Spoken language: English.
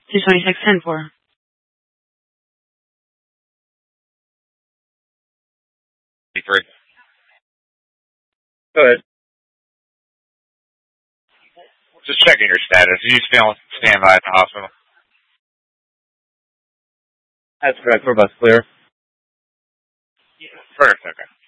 226-10-4. Go ahead. Just checking your status. Are you still stand by at the hospital? That's correct. We're bus clear. First, okay.